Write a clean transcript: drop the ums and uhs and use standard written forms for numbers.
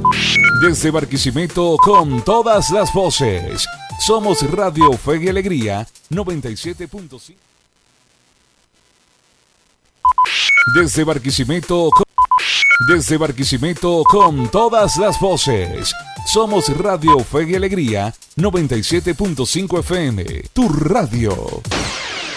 Desde Barquisimeto con todas las voces. Somos Radio Fe y Alegría 97.5. Desde Barquisimeto con todas las voces. Somos Radio Fe y Alegría 97.5 FM. Tu radio.